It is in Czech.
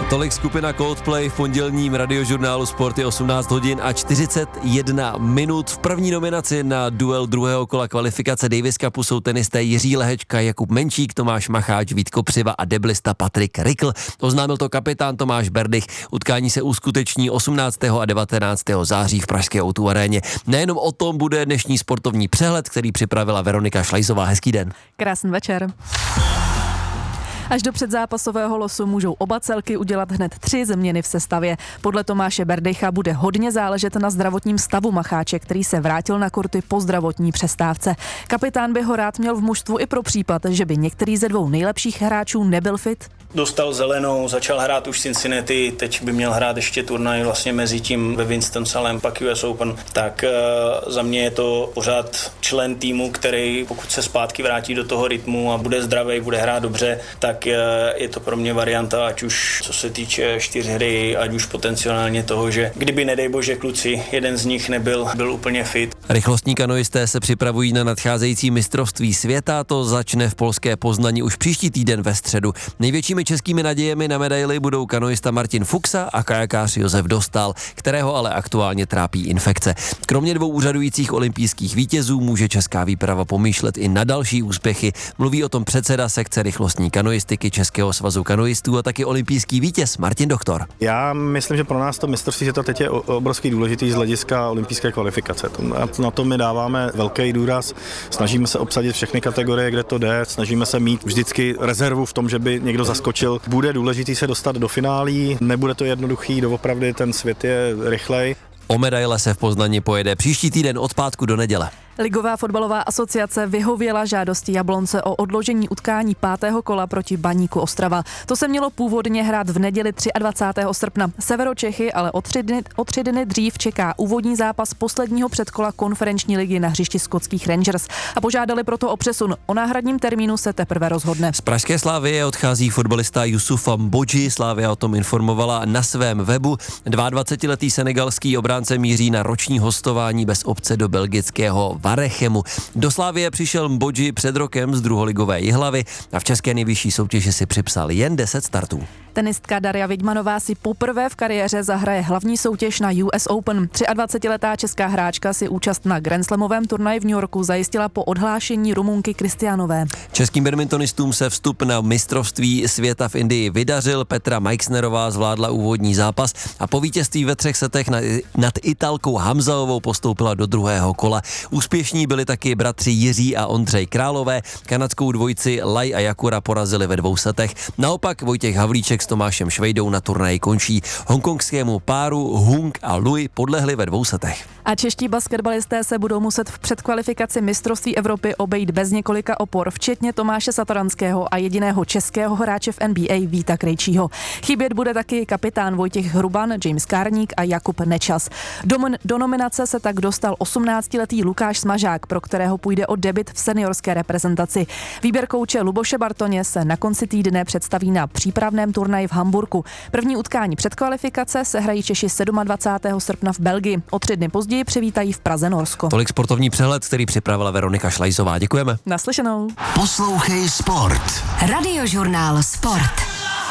Tolik skupina Coldplay v pondělním radiožurnálu Sport je 18 hodin a 41 minut. V první nominaci na duel druhého kola kvalifikace Davis Cupu jsou tenisté Jiří Lehečka, Jakub Menčík, Tomáš Macháč, Vít Kopřiva a deblista Patrik Rikl. Oznámil to kapitán Tomáš Berdych. Utkání se uskuteční 18. a 19. září v pražské O2 aréně. Nejenom o tom bude dnešní sportovní přehled, který připravila Veronika Šlajzová. Hezký den. Krásný večer. Až do předzápasového losu můžou oba celky udělat hned 3 změny v sestavě. Podle Tomáše Berdycha bude hodně záležet na zdravotním stavu Macháče, který se vrátil na kurty po zdravotní přestávce. Kapitán by ho rád měl v mužstvu i pro případ, že by některý ze 2 nejlepších hráčů nebyl fit. Dostal zelenou, začal hrát už Cincinnati, teď by měl hrát ještě turnaj vlastně mezi tím ve Winston-Salem, pak US Open. Tak za mě je to pořád člen týmu, který pokud se zpátky vrátí do toho rytmu a bude zdravý, bude hrát dobře, tak je to pro mě varianta, ať už co se týče 4 ať už potenciálně toho, že kdyby nedej bože kluci, jeden z nich byl úplně fit. Rychlostní kanoisté se připravují na nadcházející mistrovství světa, to začne v polské Poznani už příští týden ve středu. Největšími českými nadějemi na medaili budou kanoista Martin Fuxa a kajakář Josef Dostál, kterého ale aktuálně trápí infekce. Kromě 2 úřadujících olympijských vítězů může česká výprava pomýšlet i na další úspěchy. Mluví o tom předseda sekce rychlostní kanoistiky Českého svazu kanoistů a taky olympijský vítěz Martin Doktor. Já myslím, že pro nás to mistrovství světa teď je obrovský důležitý z hlediska olympijské kvalifikace. Na to my dáváme velký důraz. Snažíme se obsadit všechny kategorie, kde to jde. Snažíme se mít vždycky rezervu v tom, že by někdo zaskočil. Bude důležitý se dostat do finálí, nebude to jednoduchý, doopravdy ten svět je rychlej. O medaile se v Poznani pojede příští týden od pátku do neděle. Ligová fotbalová asociace vyhověla žádosti Jablonce o odložení utkání 5. kola proti Baníku Ostrava. To se mělo původně hrát v neděli 23. srpna. Severočechy ale o 3 dny dřív čeká úvodní zápas posledního předkola konferenční ligy na hřišti skotských Rangers a požádali proto o přesun. O náhradním termínu se teprve rozhodne. Z pražské Slavie odchází fotbalista Youssoufa Mbodji. Slavia o tom informovala na svém webu. 22letý senegalský obránce míří na roční hostování bez opce do belgického Varechemu. Do Slavie přišel Mbodji před rokem z druholigové Jihlavy a v české nejvyšší soutěži si připsal jen 10 startů. Tenistka Daria Vidmanová si poprvé v kariéře zahraje hlavní soutěž na US Open. 23letá česká hráčka si účast na Grand Slamovém turnaji v New Yorku zajistila po odhlášení Rumunky Kristianové. Českým badmintonistům se vstup na mistrovství světa v Indii vydařil. Petra Majksnerová zvládla úvodní zápas a po vítězství ve 3 setech nad Italkou Hamzaovou postoupila do druhého kola. Úspěšní byli taky bratři Jiří a Ondřej Králové. Kanadskou dvojici Lai a Jakura porazili ve 2 setech. Naopak Vojtěch Havlíček s Tomášem Švejdou na turnaji končí. Hongkongskému páru Hung a Lui podlehli ve 2 setech. A čeští basketbalisté se budou muset v předkvalifikaci mistrovství Evropy obejít bez několika opor, včetně Tomáše Satoranského a jediného českého hráče v NBA Víta Krejčího. Chybět bude taky kapitán Vojtěch Hruban, James Kárník a Jakub Nečas. Do nominace se tak dostal 18letý Lukáš Smažák, pro kterého půjde o debut v seniorské reprezentaci. Výběr kouče Luboše Bartoně se na konci týdne představí na přípravném turnaji v Hamburku. První utkání předkvalifikace se hrají Češi 27. srpna v Belgii. O 3 dny později přivítají v Praze Norsko. Tolik sportovní přehled, který připravila Veronika Šlajzová. Děkujeme. Naslyšenou. Poslouchej Sport. Radiožurnál Sport.